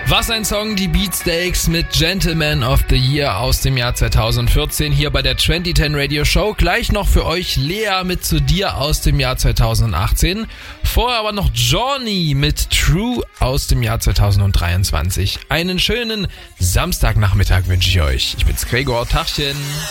Was ein Song, die Beatsteaks mit Gentleman of the Year aus dem Jahr 2014 hier bei der 2010 Radio Show. Gleich noch für euch Lea mit Zu dir aus dem Jahr 2018. Vorher aber noch Johnny mit True aus dem Jahr 2023. Einen schönen Samstagnachmittag wünsche ich euch. Ich bin's Gregor, Tachchen.